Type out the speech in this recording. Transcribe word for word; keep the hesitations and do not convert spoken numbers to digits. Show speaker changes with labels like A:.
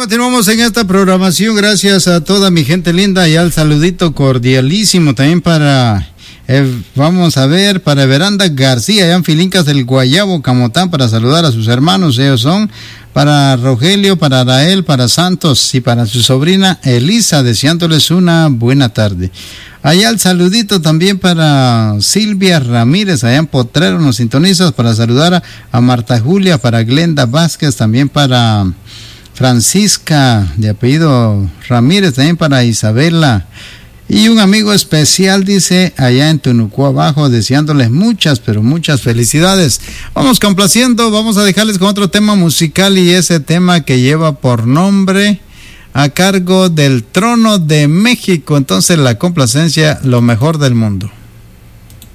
A: continuamos en esta programación. Gracias a toda mi gente linda y al saludito cordialísimo también para, eh, vamos a ver, para Veranda García, allá en Filincas del Guayabo, Camotán, para saludar a sus hermanos. Ellos son para Rogelio, para Arael, para Santos y para su sobrina Elisa, deseándoles una buena tarde. Allá el saludito también para Silvia Ramírez, allá en Potrero, nos sintonizas, para saludar a, a Marta Julia, para Glenda Vázquez, también para Francisca, de apellido Ramírez, también para Isabela. Y un amigo especial, dice, allá en Tunucú abajo, deseándoles muchas, pero muchas felicidades. Vamos complaciendo, vamos a dejarles con otro tema musical, y ese tema que lleva por nombre a cargo del Trono de México. Entonces, la complacencia, lo mejor del mundo.